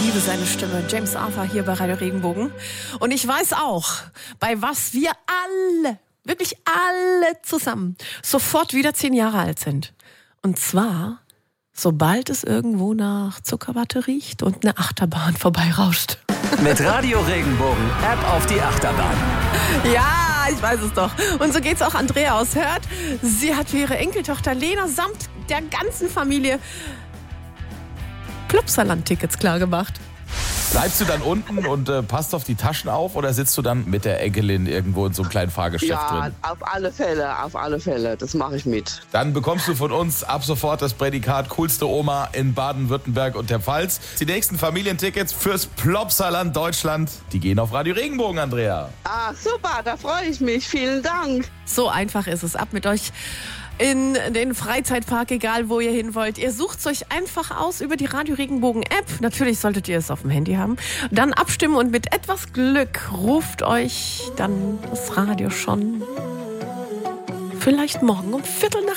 liebe seine Stimme. James Arthur hier bei Radio Regenbogen. Und ich weiß auch, bei was wir alle, wirklich alle zusammen, sofort wieder 10 Jahre alt sind. Und zwar, sobald es irgendwo nach Zuckerwatte riecht und eine Achterbahn vorbeirauscht. Mit Radio Regenbogen, App auf die Achterbahn. Ja, ich weiß es doch. Und so geht's auch Andrea aus Hörth. Sie hat für ihre Enkeltochter Lena samt der ganzen Familie Plopsaland-Tickets klargemacht. Bleibst du dann unten und passt auf die Taschen auf oder sitzt du dann mit der Enkelin irgendwo in so einem kleinen Fahrgeschäft drin? Ja, auf alle Fälle, das mache ich mit. Dann bekommst du von uns ab sofort das Prädikat coolste Oma in Baden-Württemberg und der Pfalz. Die nächsten Familientickets fürs Plopsaland Deutschland, die gehen auf Radio Regenbogen, Andrea. Ah, super, da freue ich mich. Vielen Dank. So einfach ist es. Ab mit euch in den Freizeitpark, egal wo ihr hin wollt. Ihr sucht es euch einfach aus über die Radio Regenbogen App. Natürlich solltet ihr es auf dem Handy haben. Dann abstimmen und mit etwas Glück ruft euch dann das Radio schon vielleicht morgen um 7:45